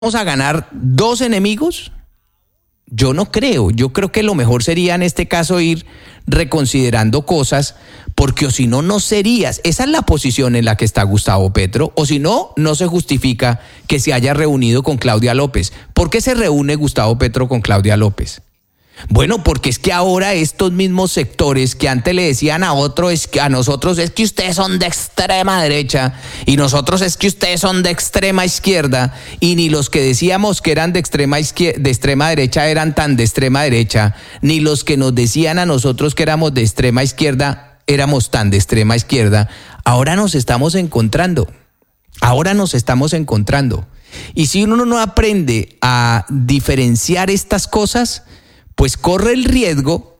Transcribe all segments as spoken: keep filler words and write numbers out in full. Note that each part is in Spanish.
¿Vamos a ganar dos enemigos? Yo no creo. Yo creo que lo mejor sería en este caso ir reconsiderando cosas, porque o si no, no serías. Esa es la posición en la que está Gustavo Petro, o si no, no se justifica que se haya reunido con Claudia López. ¿Por qué se reúne Gustavo Petro con Claudia López? Bueno, porque es que ahora estos mismos sectores que antes le decían a otro, es que a nosotros es que ustedes son de extrema derecha y nosotros es que ustedes son de extrema izquierda, y ni los que decíamos que eran de extrema izquierda, de extrema derecha eran tan de extrema derecha, ni los que nos decían a nosotros que éramos de extrema izquierda éramos tan de extrema izquierda. Ahora nos estamos encontrando. Ahora nos estamos encontrando. Y si uno no aprende a diferenciar estas cosas, pues corre el riesgo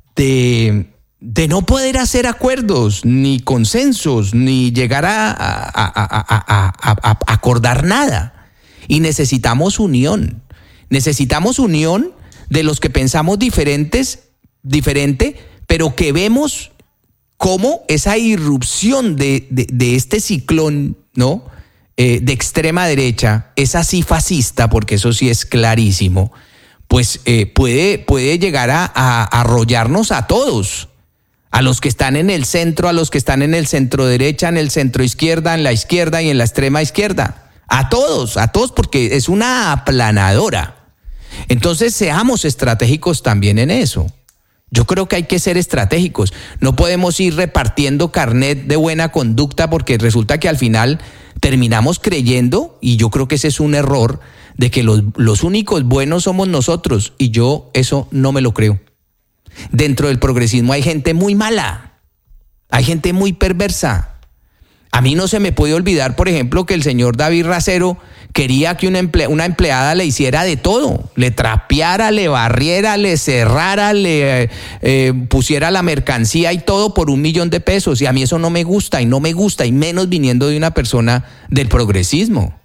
de, de no poder hacer acuerdos, ni consensos, ni llegar a, a, a, a, a, a acordar nada. Y necesitamos unión. Necesitamos unión de los que pensamos diferentes, diferente, pero que vemos cómo esa irrupción de, de, de este ciclón, ¿no? Eh, de extrema derecha, es así fascista, porque eso sí es clarísimo, pues eh, puede, puede llegar a, a, a arrollarnos a todos, a los que están en el centro, a los que están en el centro derecha, en el centro izquierda, en la izquierda y en la extrema izquierda, a todos, a todos, porque es una aplanadora. Entonces seamos estratégicos también en eso. Yo creo que hay que ser estratégicos. No podemos ir repartiendo carnet de buena conducta, porque resulta que al final terminamos creyendo, y yo creo que ese es un error, de que los, los únicos buenos somos nosotros, y yo eso no me lo creo. Dentro del progresismo hay gente muy mala, hay gente muy perversa. A mí no se me puede olvidar, por ejemplo, que el señor David Racero quería que una, emple- una empleada le hiciera de todo, le trapeara, le barriera, le cerrara, le eh, pusiera la mercancía y todo por un millón de pesos, y a mí eso no me gusta, y no me gusta, y menos viniendo de una persona del progresismo.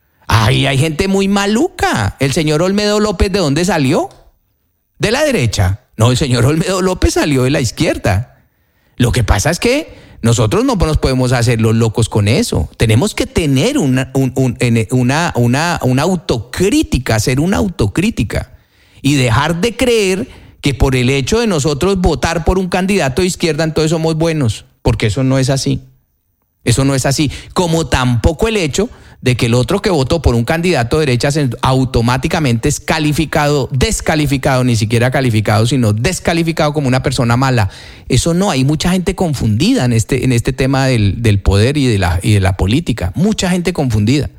Ay, hay gente muy maluca. El señor Olmedo López, ¿de dónde salió? ¿De la derecha? No, el señor Olmedo López salió de la izquierda. Lo que pasa es que nosotros no nos podemos hacer los locos con eso. Tenemos que tener una, un, un, una, una, una autocrítica, hacer una autocrítica, y dejar de creer que por el hecho de nosotros votar por un candidato de izquierda, entonces somos buenos, porque eso no es así. Eso no es así. Como tampoco el hecho de que el otro que votó por un candidato de derecha automáticamente es calificado, descalificado, ni siquiera calificado, sino descalificado como una persona mala. Eso no, hay mucha gente confundida en este, en este tema del, del poder y de, la, y de la política. Mucha gente confundida.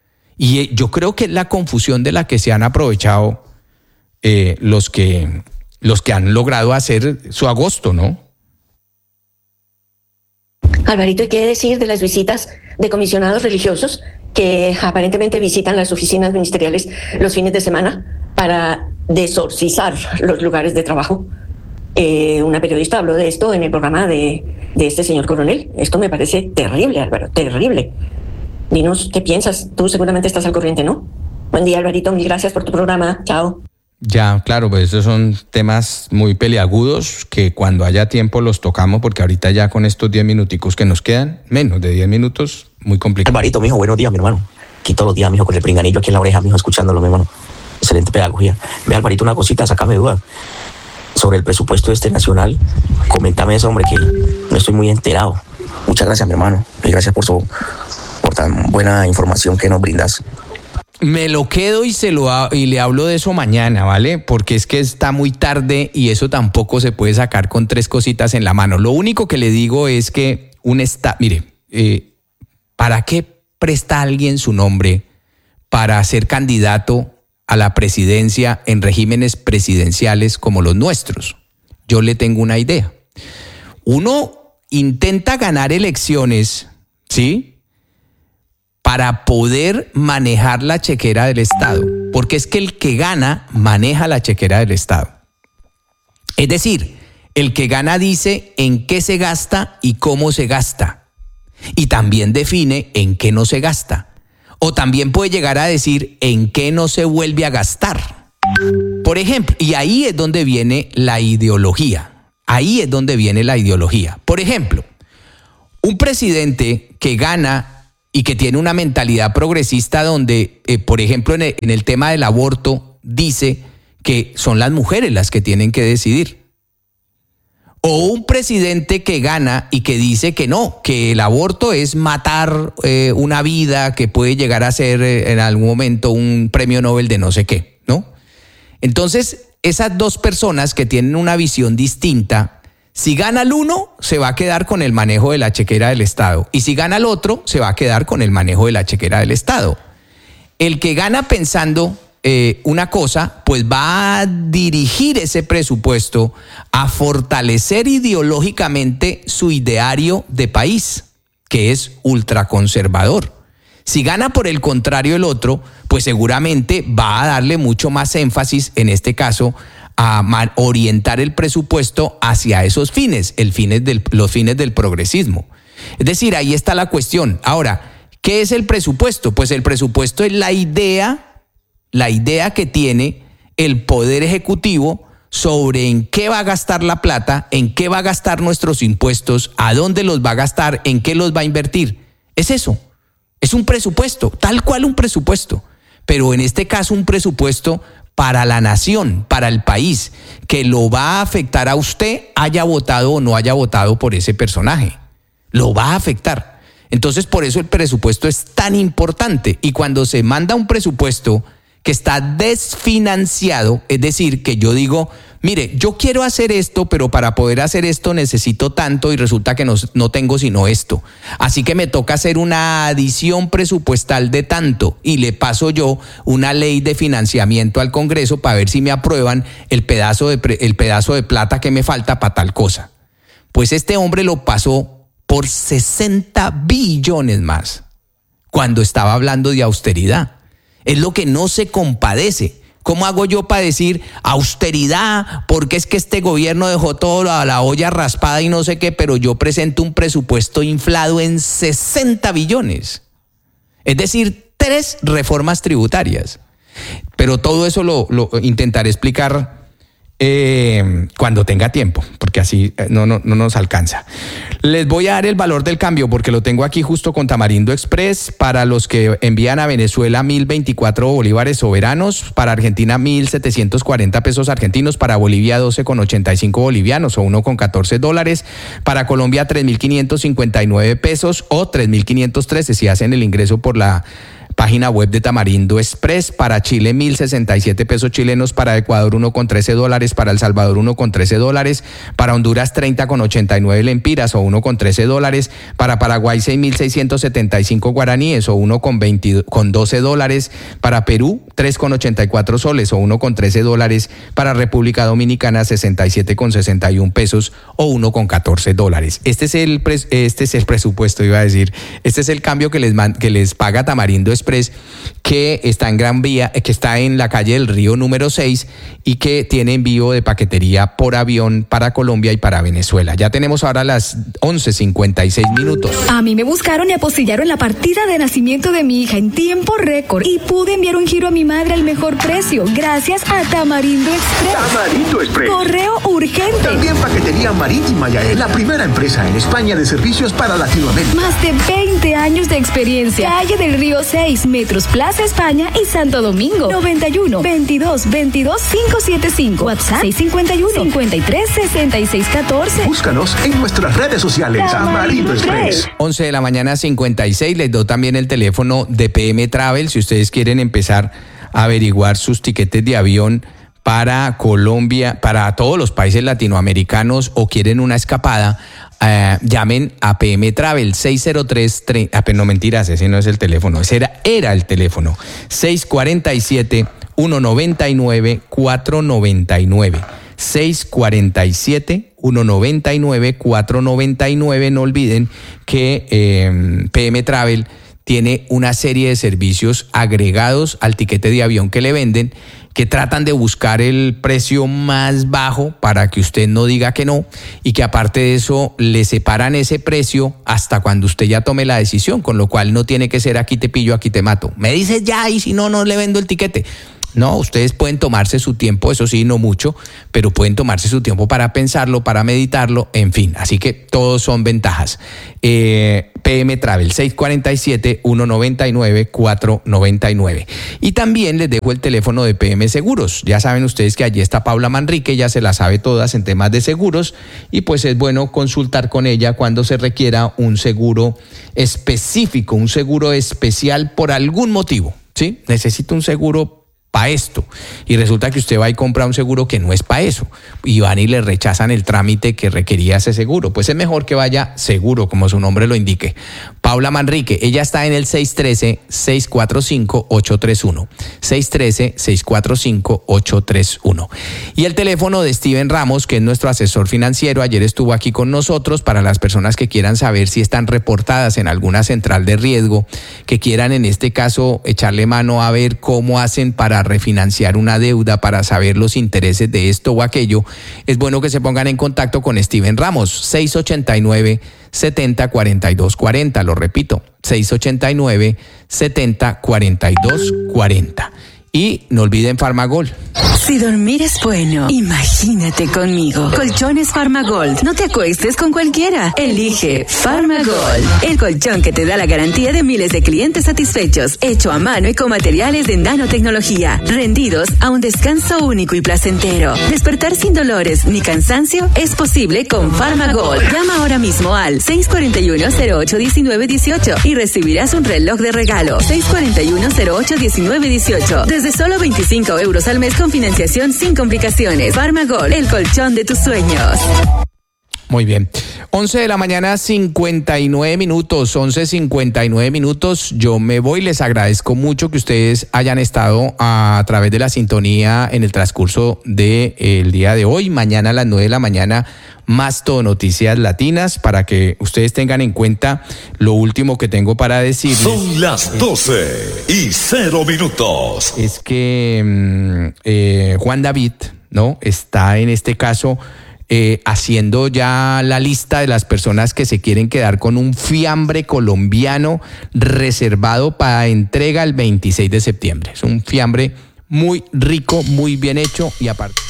Y yo creo que es la confusión de la que se han aprovechado eh, los que, los que han logrado hacer su agosto, ¿no? Alvarito, ¿y qué decir de las visitas de comisionados religiosos que aparentemente visitan las oficinas ministeriales los fines de semana para desorcizar los lugares de trabajo? Eh, una periodista habló de esto en el programa de, de este señor coronel. Esto me parece terrible, Álvaro, terrible. Dinos, ¿qué piensas? Tú seguramente estás al corriente, ¿no? Buen día, Alvarito, mil gracias por tu programa. Chao. Ya, claro, pues esos son temas muy peliagudos que cuando haya tiempo los tocamos, porque ahorita ya con estos diez minuticos que nos quedan, menos de diez minutos, muy complicado. Alvarito, mijo, buenos días, mi hermano. Aquí todos los días, mijo, con el pringanillo aquí en la oreja, mijo, escuchándolo, mi hermano. Excelente pedagogía. Ve, Alvarito, una cosita, sácame duda. Sobre el presupuesto este nacional, coméntame eso, hombre, que no estoy muy enterado. Muchas gracias, mi hermano. Y gracias por su, por tan buena información que nos brindas. Me lo quedo y se lo ha, y le hablo de eso mañana, ¿vale? Porque es que está muy tarde y eso tampoco se puede sacar con tres cositas en la mano. Lo único que le digo es que un está, mire, eh, ¿para qué presta alguien su nombre para ser candidato a la presidencia en regímenes presidenciales como los nuestros? Yo le tengo una idea. Uno intenta ganar elecciones, ¿sí?, para poder manejar la chequera del Estado, porque es que el que gana maneja la chequera del Estado. Es decir, el que gana dice en qué se gasta y cómo se gasta, y también define en qué no se gasta, o también puede llegar a decir en qué no se vuelve a gastar. Por ejemplo, y ahí es donde viene la ideología, ahí es donde viene la ideología. Por ejemplo, un presidente que gana y que tiene una mentalidad progresista donde, eh, por ejemplo, en el, en el tema del aborto, dice que son las mujeres las que tienen que decidir. O un presidente que gana y que dice que no, que el aborto es matar eh, una vida que puede llegar a ser eh, en algún momento un premio Nobel de no sé qué, ¿no? Entonces, esas dos personas que tienen una visión distinta, si gana el uno, se va a quedar con el manejo de la chequera del Estado. Y si gana el otro, se va a quedar con el manejo de la chequera del Estado. El que gana pensando eh, una cosa, pues va a dirigir ese presupuesto a fortalecer ideológicamente su ideario de país, que es ultraconservador. Si gana por el contrario el otro, pues seguramente va a darle mucho más énfasis, en este caso, a orientar el presupuesto hacia esos fines, el fines del, los fines del progresismo. Es decir, ahí está la cuestión. Ahora, ¿qué es el presupuesto? Pues el presupuesto es la idea, la idea que tiene el Poder Ejecutivo sobre en qué va a gastar la plata, en qué va a gastar nuestros impuestos, a dónde los va a gastar, en qué los va a invertir. Es eso, es un presupuesto, tal cual un presupuesto, pero en este caso un presupuesto para la nación, para el país, que lo va a afectar a usted, haya votado o no haya votado por ese personaje. Lo va a afectar. Entonces, por eso el presupuesto es tan importante. Y cuando se manda un presupuesto que está desfinanciado, es decir, que yo digo, mire, yo quiero hacer esto, pero para poder hacer esto necesito tanto y resulta que no, no tengo sino esto. Así que me toca hacer una adición presupuestal de tanto y le paso yo una ley de financiamiento al Congreso para ver si me aprueban el pedazo de, el pedazo de plata que me falta para tal cosa. Pues este hombre lo pasó por sesenta billones más cuando estaba hablando de austeridad. Es lo que no se compadece. ¿Cómo hago yo para decir austeridad? Porque es que este gobierno dejó todo la, la olla raspada y no sé qué, pero yo presento un presupuesto inflado en sesenta billones. Es decir, tres reformas tributarias. Pero todo eso lo, lo intentaré explicar eh, cuando tenga tiempo, porque así no, no, no nos alcanza. Les voy a dar el valor del cambio porque lo tengo aquí justo con Tamarindo Express. Para los que envían a Venezuela, mil veinticuatro bolívares soberanos. Para Argentina, mil setecientos cuarenta pesos argentinos. Para Bolivia, doce con ochenta y cinco bolivianos o uno con catorce dólares. Para Colombia, tres mil quinientos cincuenta y nueve pesos o tres mil quinientos trece si hacen el ingreso por la página web de Tamarindo Express. Para Chile, mil sesenta y siete pesos chilenos. Para Ecuador, uno con trece dólares. Para El Salvador, uno con trece dólares. Para Honduras, treinta con ochenta y nueve lempiras o uno con trece dólares. Para Paraguay, seis mil seiscientos setenta y cinco guaraníes o uno con doce dólares. Para Perú, tres con ochenta y cuatro soles o uno con trece dólares. Para República Dominicana, sesenta y siete con sesenta y uno pesos o uno con catorce dólares. Este es el pres, este es el presupuesto, iba a decir. Este es el cambio que les man, que les paga Tamarindo Express, que está en Gran Vía, que está en la calle del Río número seis y que tiene envío de paquetería por avión para Colombia y para Venezuela. Ya tenemos ahora las once cincuenta y seis minutos. A mí me buscaron y apostillaron la partida de nacimiento de mi hija en tiempo récord y pude enviar un giro a mi madre al mejor precio gracias a Tamarindo Express. Tamarindo Express. Correo urgente. También paquetería marítima Yael, la primera empresa en España de servicios para Latinoamérica. Más de veinte años de experiencia. Calle del Río seis, Metros Plaza España y Santo Domingo. noventa y uno, veintidós, veintidós, quinientos setenta y cinco. WhatsApp seis cinco uno, cincuenta y tres, sesenta y seis catorce. Búscanos en nuestras redes sociales. Tamarindo Express. once de la mañana, cincuenta y seis. Les doy también el teléfono de P M Travel si ustedes quieren empezar a averiguar sus tiquetes de avión para Colombia, para todos los países latinoamericanos o quieren una escapada. Uh, llamen a P M Travel seis cero tres, ah, no mentiras, ese no es el teléfono, ese era, era el teléfono seis cuatro siete, uno nueve nueve, cuatro nueve nueve seis cuatro siete, uno nueve nueve, cuatro nueve nueve. No olviden que eh, P M Travel tiene una serie de servicios agregados al tiquete de avión que le venden, que tratan de buscar el precio más bajo para que usted no diga que no, y que aparte de eso le separan ese precio hasta cuando usted ya tome la decisión, con lo cual no tiene que ser aquí te pillo, aquí te mato. Me dices ya y si no, no le vendo el tiquete. No, ustedes pueden tomarse su tiempo, eso sí, no mucho, pero pueden tomarse su tiempo para pensarlo, para meditarlo, en fin. Así que todos son ventajas. Eh, P M Travel, seis cuatro siete, uno nueve nueve, cuatro nueve nueve. Y también les dejo el teléfono de P M Seguros. Ya saben ustedes que allí está Paula Manrique, ya se la sabe todas en temas de seguros y pues es bueno consultar con ella cuando se requiera un seguro específico, un seguro especial por algún motivo, ¿sí? Necesita un seguro para esto y resulta que usted va y compra un seguro que no es para eso y van y le rechazan el trámite que requería ese seguro, pues es mejor que vaya seguro, como su nombre lo indique. Paula Manrique, ella está en el seis uno tres, seis cuatro cinco, ocho tres uno, seis uno tres, seis cuatro cinco, ocho tres uno. Y el teléfono de Steven Ramos, que es nuestro asesor financiero, ayer estuvo aquí con nosotros para las personas que quieran saber si están reportadas en alguna central de riesgo, que quieran en este caso echarle mano a ver cómo hacen para refinanciar una deuda, para saber los intereses de esto o aquello. Es bueno que se pongan en contacto con Steven Ramos, seis ocho nueve, siete cero, cuatro dos cuatro cero, lo repito, seis ocho nueve, siete cero, cuatro dos cuatro cero. Y no olviden Farmagol. Si dormir es bueno, imagínate conmigo. Colchones Farmagold. No te acuestes con cualquiera. Elige Farmagold, el colchón que te da la garantía de miles de clientes satisfechos, hecho a mano y con materiales de nanotecnología, rendidos a un descanso único y placentero. Despertar sin dolores ni cansancio es posible con Farmagold. Llama ahora mismo al seis cuatro uno, cero ocho uno nueve uno ocho y recibirás un reloj de regalo. seis cuatro uno, cero ocho uno nueve uno ocho. Desde solo veinticinco euros al mes con financiación sin complicaciones. Farmagol, el colchón de tus sueños. Muy bien. once de la mañana, cincuenta y nueve minutos. once cincuenta y nueve minutos. Yo me voy. Les agradezco mucho que ustedes hayan estado a, a través de la sintonía en el transcurso del de, día de hoy. Mañana a las nueve de la mañana, más todo Noticias Latinas, para que ustedes tengan en cuenta lo último que tengo para decirles. Son las doce y cero minutos. Es que eh, Juan David, ¿no? Está en este caso eh, haciendo ya la lista de las personas que se quieren quedar con un fiambre colombiano reservado para entrega el veintiséis de septiembre. Es un fiambre muy rico, muy bien hecho y aparte...